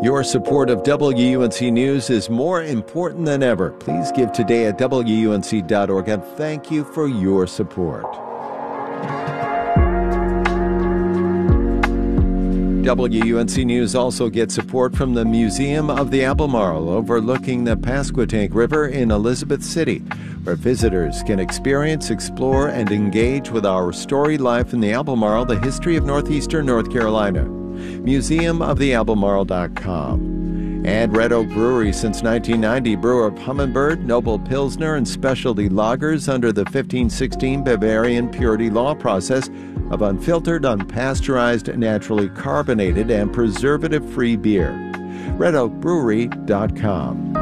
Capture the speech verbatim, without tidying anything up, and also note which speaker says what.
Speaker 1: Your support of W U N C News is more important than ever. Please give today at W U N C dot org, and thank you for your support. W U N C News also gets support from the Museum of the Albemarle overlooking the Pasquotank River in Elizabeth City, where visitors can experience, explore, and engage with our storied life in the Albemarle, the history of northeastern North Carolina. museum of the albemarle dot com. And Red Oak Brewery since nineteen ninety, brewer of Humminbird, Noble Pilsner, and specialty lagers under the fifteen sixteen Bavarian Purity Law process of unfiltered, unpasteurized, naturally carbonated, and preservative-free beer. red oak brewery dot com.